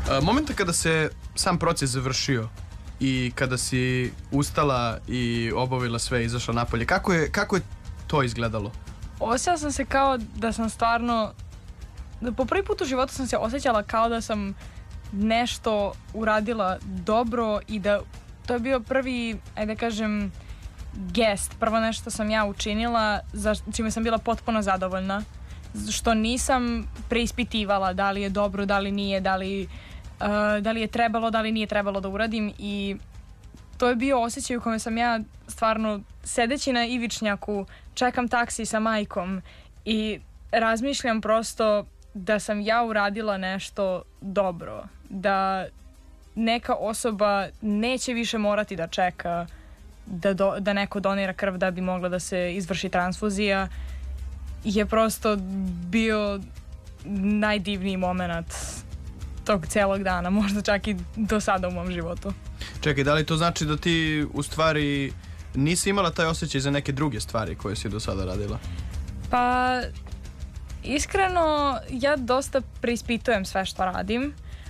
Momenta kada se sam proces završio i kada si ustala i obavila sve i izašla napolje, kako je to izgledalo? Osjećala sam se kao da sam stvarno, po prvi put u životu sam se osjećala kao da sam nešto uradila dobro i da to je bio prvi, ajde da kažem, gest, prvo nešto sam ja učinila za čime sam bila potpuno zadovoljna, što nisam preispitivala da li je dobro, da li nije, da li je trebalo, da li nije trebalo da uradim, i to je bio osjećaj u kojem sam ja stvarno sedeći na ivičnjaku, čekam taksi sa majkom i razmišljam prosto da sam ja uradila nešto dobro, da neka osoba neće više morati da čeka da neko donira krv da bi mogla da se izvrši transfuzija, je prosto bio najdivniji moment tog celog dana, možda čak i do sada u mom životu. Čekaj, da li to znači da ti u stvari nisi imala taj osjećaj za neke druge stvari koje si do sada radila? Pa, iskreno, ja dosta preispitujem sve što radim.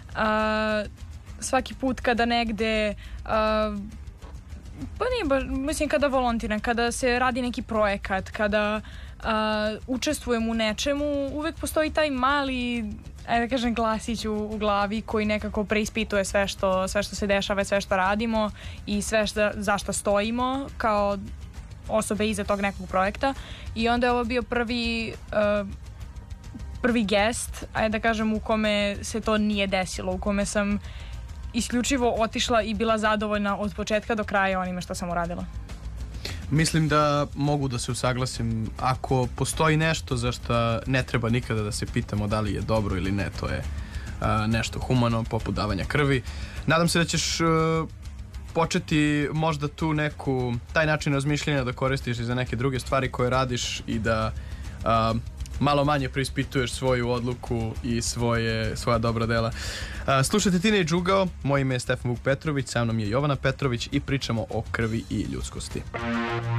Svaki put kada negde, pa nije baš, mislim kada volontiram, kada se radi neki projekat, kada učestvujem u nečemu, uvek postoji taj mali, ajde da kažem, glasić u glavi koji nekako preispituje sve što se dešava, sve što radimo i sve zašto stojimo kao osobe iza tog nekog projekta. I onda je ovo bio prvi gest, ajde da kažem, u kome se to nije desilo, u kome sam isključivo otišla i bila zadovoljna od početka do kraja onime što sam uradila. Mislim da mogu da se usaglasim. Ako postoji nešto za što ne treba nikada da se pitamo da li je dobro ili ne, to je nešto humano, poput davanja krvi. Nadam se da ćeš početi možda tu taj način razmišljanja da koristiš i za neke druge stvari koje radiš i da malo manje preispituješ svoju odluku i svoja dobra dela. Slušajte Teenage Ugao, moje ime je Stefan Vuk Petrović, sa mnom je Jovana Petrović i pričamo o krvi i ljudskosti.